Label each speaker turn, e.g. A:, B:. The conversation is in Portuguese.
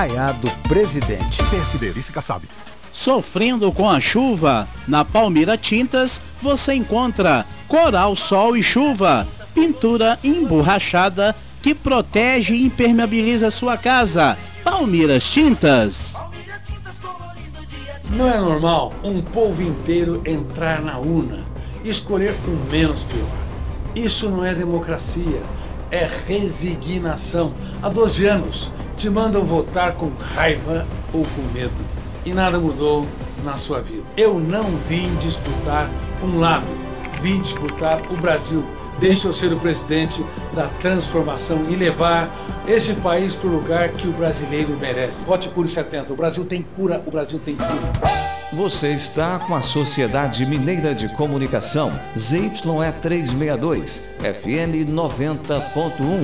A: Do presidente.
B: PSB, Vice Kassab.
C: Sofrendo com a chuva? Na Palmira Tintas você encontra Coral, Sol e Chuva, pintura emborrachada que protege e impermeabiliza sua casa. Palmiras Tintas.
D: Não é normal um povo inteiro entrar na urna e escolher o menos pior. Isso não é democracia, é resignação. Há 12 anos te mandam votar com raiva ou com medo. E nada mudou na sua vida. Eu não vim disputar um lado, vim disputar o Brasil. Deixa eu ser o presidente da transformação e levar esse país para o lugar que o brasileiro merece. Vote Cure 70. O Brasil tem cura, o Brasil tem cura.
E: Você está com a Sociedade Mineira de Comunicação, ZYE 362, FM 90.1.